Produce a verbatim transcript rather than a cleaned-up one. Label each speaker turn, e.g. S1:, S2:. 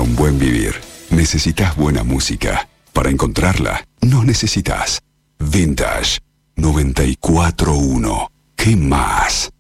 S1: un buen vivir, necesitas buena música. Para encontrarla, no necesitas. Vintage noventa y cuatro punto uno. ¿Qué más?